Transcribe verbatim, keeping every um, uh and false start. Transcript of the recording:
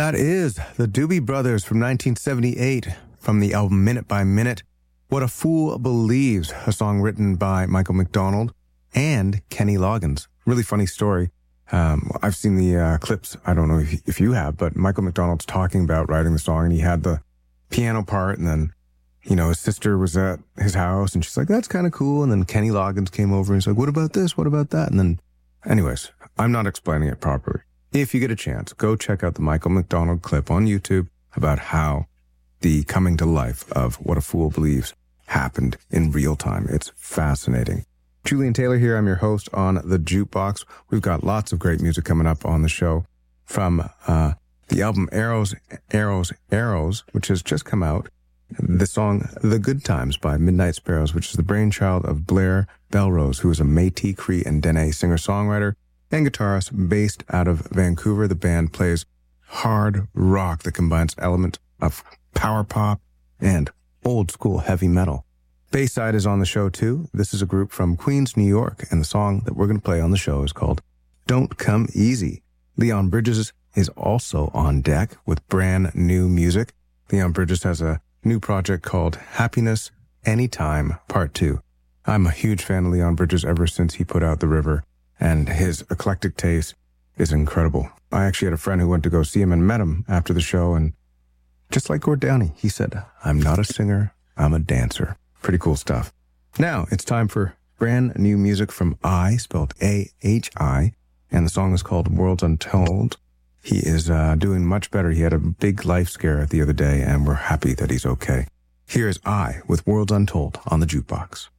That is the Doobie Brothers from nineteen seventy-eight from the album Minute by Minute. What a Fool Believes, a song written by Michael McDonald and Kenny Loggins. Really funny story. Um, I've seen the uh, clips. I don't know if, if you have, but Michael McDonald's talking about writing the song, and he had the piano part, and then, you know, his sister was at his house, and she's like, that's kind of cool. And then Kenny Loggins came over and he's like, what about this? What about that? And then, anyways, I'm not explaining it properly. If you get a chance, go check out the Michael McDonald clip on YouTube about how the coming to life of What a Fool Believes happened in real time. It's fascinating. Julian Taylor here. I'm your host on The Jukebox. We've got lots of great music coming up on the show from uh, the album Arrows, Arrows, Arrows, which has just come out. The song The Good Times by Midnight Sparrows, which is the brainchild of Blair Belrose, who is a Métis Cree and Dene singer-songwriter and guitarist based out of Vancouver. The band plays hard rock that combines elements of power pop and old school heavy metal. Bayside is on the show too. This is a group from Queens, New York, and the song that we're going to play on the show is called Don't Come Easy. Leon Bridges is also on deck with brand new music. Leon Bridges has a new project called Happiness Anytime Part two. I'm a huge fan of Leon Bridges ever since he put out The River, and his eclectic taste is incredible. I actually had a friend who went to go see him and met him after the show, and just like Gord Downie, he said, I'm not a singer, I'm a dancer. Pretty cool stuff. Now, it's time for brand new music from I, spelled A H I, and the song is called Worlds Untold. He is uh, doing much better. He had a big life scare the other day, and we're happy that he's okay. Here's I with Worlds Untold on the Jukebox.